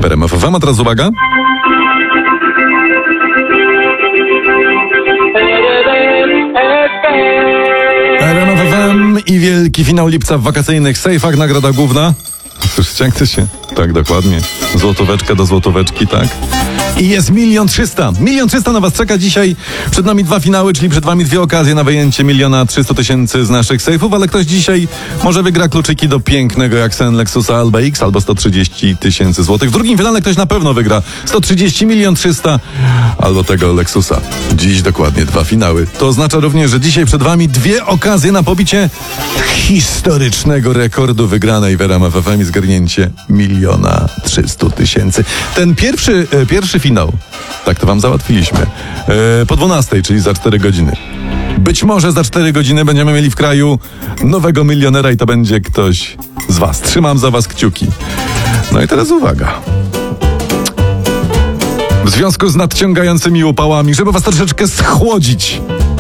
w RMF FM. A teraz uwaga. RMF FM i wielki finał lipca w wakacyjnych sejfach. Nagroda główna. Słyszycie, jak to się... Tak, dokładnie. Złotóweczka do złotóweczki, tak? I jest 1 300 000. 1 300 000 na was czeka dzisiaj. Przed nami 2 finały, czyli przed wami 2 okazje na wyjęcie 1 300 000 z naszych sejfów, ale ktoś dzisiaj może wygra kluczyki do pięknego jak sen Lexusa Alba X albo 130 000 złotych. W drugim finale ktoś na pewno wygra 130 300 000 albo tego Lexusa. Dziś dokładnie 2 finały. To oznacza również, że dzisiaj przed wami 2 okazje na pobicie historycznego rekordu wygranej w RMF FM i zgarnięcie 1 300 000. Ten pierwszy finał, tak to wam załatwiliśmy, po 12, czyli za 4 godziny. Być może za 4 godziny będziemy mieli w kraju nowego milionera i to będzie ktoś z was. Trzymam za was kciuki. No i teraz uwaga. W związku z nadciągającymi upałami, żeby was troszeczkę schłodzić,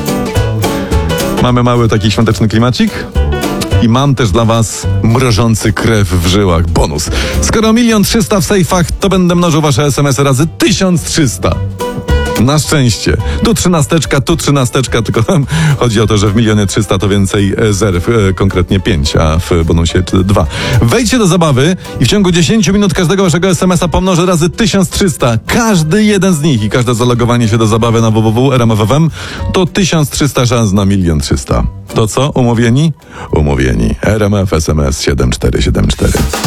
mamy mały taki świąteczny klimacik. I mam też dla was mrożący krew w żyłach bonus. Skoro 1 300 000 w sejfach, to będę mnożył wasze SMS-y razy 1300. Na szczęście. Tu 13, tylko tam chodzi o to, że w 1 300 000 to więcej zer, konkretnie 5, a w bonusie 2. Wejdźcie do zabawy i w ciągu 10 minut każdego waszego SMS-a pomnożę razy 1300. Każdy jeden z nich i każde zalogowanie się do zabawy na www.rmf.fm to 1300 szans na 1 300 000. To co? Umówieni? Umówieni. RMF SMS 7474.